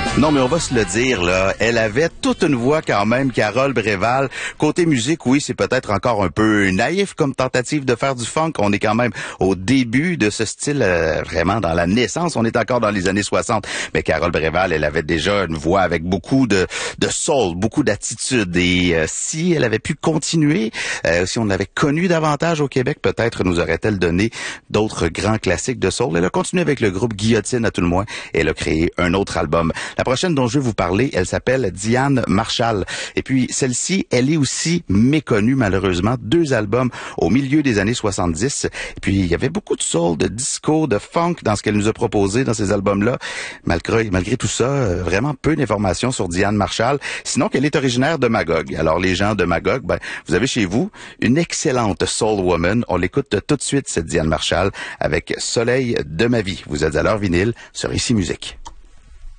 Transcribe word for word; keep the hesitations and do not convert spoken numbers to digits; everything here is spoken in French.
Non, mais on va se le dire, là. Elle avait toute une voix quand même, Carole Bréval. Côté musique, oui, c'est peut-être encore un peu naïf comme tentative de faire du funk. On est quand même au début de ce style, euh, vraiment dans la naissance. On est encore dans les années soixante. Mais Carole Bréval, elle avait déjà une voix avec beaucoup de, de soul, beaucoup d'attitude. Et euh, si elle avait pu continuer, euh, si on l'avait connue davantage au Québec, peut-être nous aurait-elle donné d'autres grands classiques de soul. Elle a continué avec le groupe Guillotine à tout le moins. Et elle a créé un autre album. La prochaine dont je vais vous parler, elle s'appelle Diane Marshall. Et puis, celle-ci, elle est aussi méconnue, malheureusement. Deux albums au milieu des années soixante-dix. Et puis, il y avait beaucoup de soul, de disco, de funk dans ce qu'elle nous a proposé dans ces albums-là. Malgré, malgré tout ça, euh, vraiment peu d'informations sur Diane Marshall. Sinon qu'elle est originaire de Magog. Alors, les gens de Magog, ben, vous avez chez vous une excellente soul woman. On l'écoute tout de suite, cette Diane Marshall, avec Soleil de ma vie. Vous êtes à l'heure vinyle sur Ici Musique.